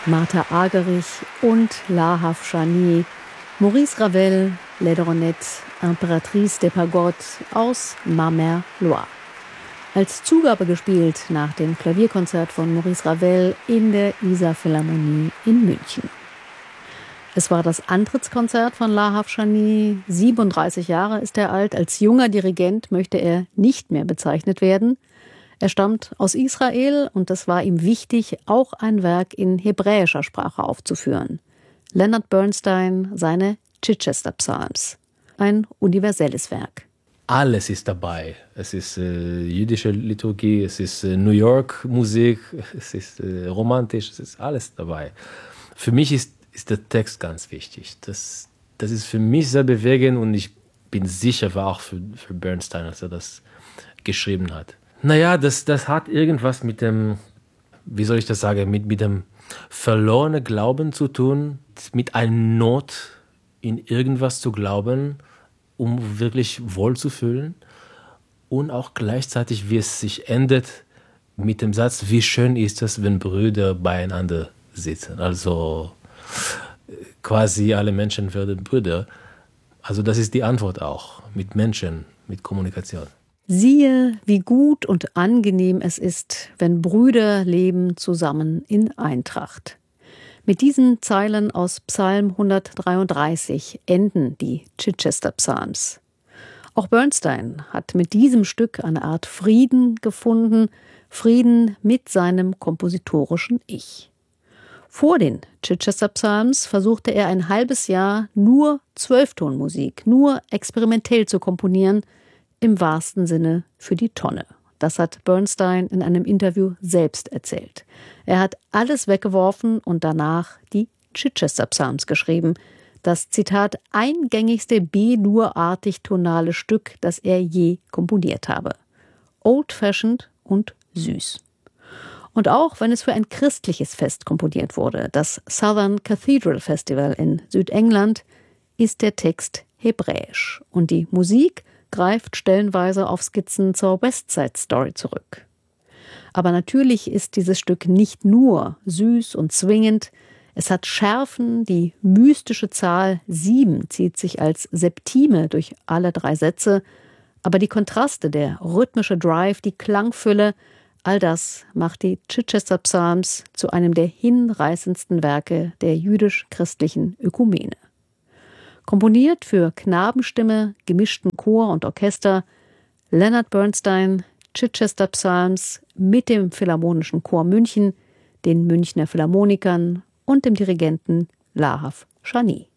Martha Argerich und Lahav Shani, Maurice Ravel, Laidronette, Impératrice des Pagodes aus Ma Mère Loire. Als Zugabe gespielt nach dem Klavierkonzert von Maurice Ravel in der Isar Philharmonie in München. Es war das Antrittskonzert von Lahav Shani. 37 Jahre ist er alt. Als junger Dirigent möchte er nicht mehr bezeichnet werden. Er stammt aus Israel und es war ihm wichtig, auch ein Werk in hebräischer Sprache aufzuführen. Leonard Bernstein, seine Chichester Psalms. Ein universelles Werk. Alles ist dabei. Es ist jüdische Liturgie, es ist New York Musik, es ist romantisch, es ist alles dabei. Für mich ist der Text ganz wichtig. Das ist für mich sehr bewegend und ich bin sicher, war auch für Bernstein, als er das geschrieben hat. Naja, das hat irgendwas mit dem, wie soll ich das sagen, mit dem verlorenen Glauben zu tun, mit einer Not in irgendwas zu glauben, um wirklich wohlzufühlen und auch gleichzeitig, wie es sich endet, mit dem Satz, wie schön ist es, wenn Brüder beieinander sitzen. Also quasi alle Menschen werden Brüder. Also das ist die Antwort auch, mit Menschen, mit Kommunikation. Siehe, wie gut und angenehm es ist, wenn Brüder leben zusammen in Eintracht. Mit diesen Zeilen aus Psalm 133 enden die Chichester Psalms. Auch Bernstein hat mit diesem Stück eine Art Frieden gefunden, Frieden mit seinem kompositorischen Ich. Vor den Chichester Psalms versuchte er ein halbes Jahr nur Zwölftonmusik, nur experimentell zu komponieren, im wahrsten Sinne für die Tonne. Das hat Bernstein in einem Interview selbst erzählt. Er hat alles weggeworfen und danach die Chichester Psalms geschrieben. Das, Zitat, eingängigste B-Dur-artig tonale Stück, das er je komponiert habe. Old-fashioned und süß. Und auch wenn es für ein christliches Fest komponiert wurde, das Southern Cathedral Festival in Südengland, ist der Text hebräisch. Und die Musik greift stellenweise auf Skizzen zur West Side Story zurück. Aber natürlich ist dieses Stück nicht nur süß und swingend, es hat Schärfen, die mystische Zahl 7 zieht sich als Septime durch alle 3 Sätze, aber die Kontraste, der rhythmische Drive, die Klangfülle, all das macht die Chichester Psalms zu einem der hinreißendsten Werke der jüdisch-christlichen Ökumene. Komponiert für Knabenstimme, gemischten Chor und Orchester, Leonard Bernstein, Chichester Psalms mit dem Philharmonischen Chor München, den Münchner Philharmonikern und dem Dirigenten Lahav Shani.